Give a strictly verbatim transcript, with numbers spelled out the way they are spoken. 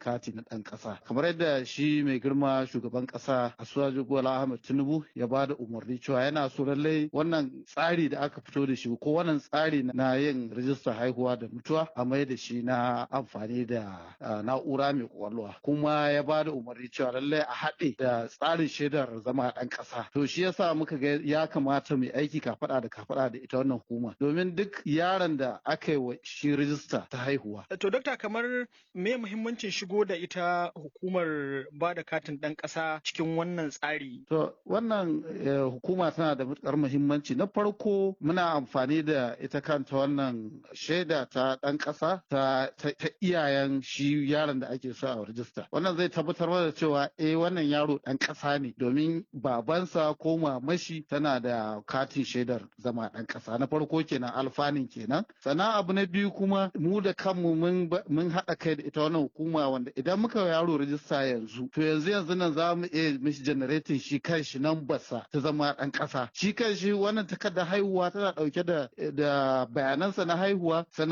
kati na ɗan ƙasa. Kamar yadda shi mai girma shugaban ƙasa Asuwaju Bola Ahmed Tinubu ya ba da umarni cewa yana so lallai wannan tsari da aka fito da shi ko wannan tsari na yin rijistar haihuwa da mutuwa a mai da shi na amfani da na'ura mai kwakwalwa. Kuma ya ba da umarni cewa lallai a haɗe da tsarin shaidar zama ɗan ƙasa. To shi yasa muka ga ya kamata mu aiki kafaɗa da kafaɗa da ita wannan hukuma domin duk yaron da aka yi wa shi rijista ta haihuwa. To dokta, kamar me muhimmancin shigo da ita hukumar ba da katin ɗan ƙasa cikin wannan tsari? To wannan hukuma tana da matuƙar muhimmanci. Na farko muna amfani da ita kanta wannan shaida ta ɗan ƙasa ta, ta, ta iyayen shi yaron da ake so a rijista. Wannan zai tabbatar da cewa eh wannan yaro ɗan ƙasa ne domin babansa ko mamashi tana da katin shaidar zama ɗan ƙasa. Na farko kenan alfanin kenan. Sannan abu na biyu kuma mu da kanmu mun mun haɗa kai da ita wannan hukuma wanda idan muka yaro rijista yanzu to yanzu yanzu nan za mu iya mishi generating shi kanshi nambarsa ta zama ɗan ƙasa. Shi kanshi wannan takardar haihuwa tana ɗauke da da bayanansa na haihuwa.